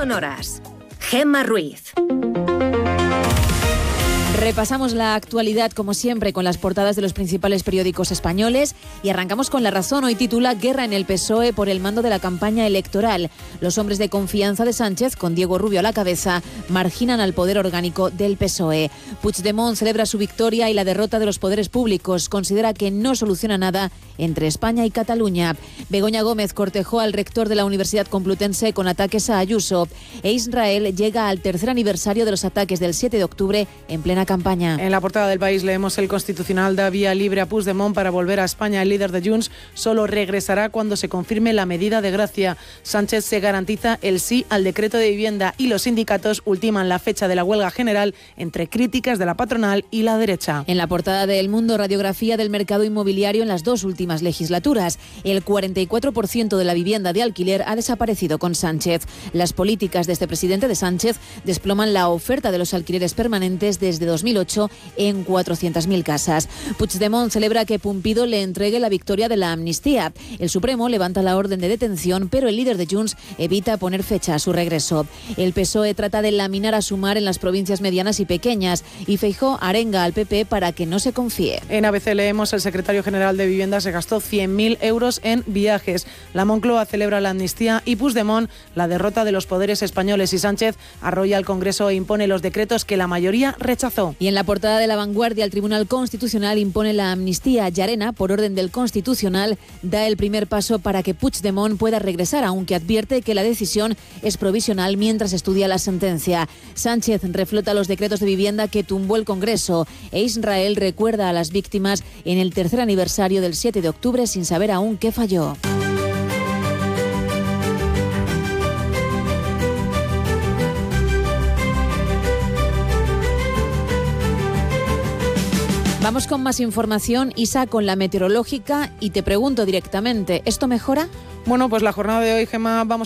sonoras. Gemma Ruiz. Repasamos la actualidad, como siempre, con las portadas de los principales periódicos españoles y arrancamos con La Razón. Hoy titula Guerra en el PSOE por el mando de la campaña electoral. Los hombres de confianza de Sánchez, con Diego Rubio a la cabeza, marginan al poder orgánico del PSOE. Puigdemont celebra su victoria y la derrota de los poderes públicos. Considera que no soluciona nada entre España y Cataluña. Begoña Gómez cortejó al rector de la Universidad Complutense con ataques a Ayuso. E Israel llega al tercer aniversario de los ataques del 7 de octubre en plena campaña. En la portada del País leemos: el Constitucional da vía libre a Puigdemont para volver a España. El líder de Junts solo regresará cuando se confirme la medida de gracia. Sánchez se garantiza el sí al decreto de vivienda y los sindicatos ultiman la fecha de la huelga general entre críticas de la patronal y la derecha. En la portada de El Mundo, radiografía del mercado inmobiliario en las dos últimas legislaturas. El 44% de la vivienda de alquiler ha desaparecido con Sánchez. Las políticas de este presidente de Sánchez desploman la oferta de los alquileres permanentes desde 2008 en 400.000 casas. Puigdemont celebra que Pumpido le entregue la victoria de la amnistía. El Supremo levanta la orden de detención, pero el líder de Junts evita poner fecha a su regreso. El PSOE trata de laminar a Sumar en las provincias medianas y pequeñas y Feijóo arenga al PP para que no se confíe. En ABC leemos: el secretario general de Vivienda se gastó 100.000 euros en viajes. La Moncloa celebra la amnistía y Puigdemont la derrota de los poderes españoles, y Sánchez arrolla al Congreso e impone los decretos que la mayoría rechazó. Y en la portada de La Vanguardia, el Tribunal Constitucional impone la amnistía. Llarena, por orden del Constitucional, da el primer paso para que Puigdemont pueda regresar, aunque advierte que la decisión es provisional mientras estudia la sentencia. Sánchez reflota los decretos de vivienda que tumbó el Congreso, e Israel recuerda a las víctimas en el tercer aniversario del 7 de octubre sin saber aún qué falló. Vamos con más información, Isa, con la meteorológica, y te pregunto directamente, ¿esto mejora? Bueno, pues la jornada de hoy, Gemma, vamos